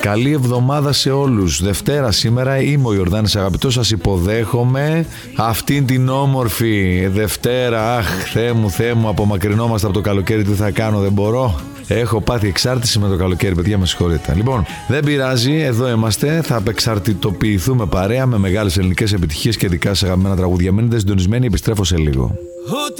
Καλή εβδομάδα σε όλους. Δευτέρα σήμερα, είμαι ο Ιορδάνης αγαπητός. Σας υποδέχομαι αυτήν την όμορφη Δευτέρα. Αχ, Θεέ μου, απομακρυνόμαστε από το καλοκαίρι. Τι θα κάνω, δεν μπορώ. Έχω πάθει εξάρτηση με το καλοκαίρι, παιδιά, με συγχωρείτε. Λοιπόν, δεν πειράζει, εδώ είμαστε. Θα απεξαρτητοποιηθούμε παρέα με μεγάλες ελληνικές επιτυχίες και δικά σας αγαπημένα τραγούδια. Μείνετε συντονισμένοι, επιστρέφω σε λίγο.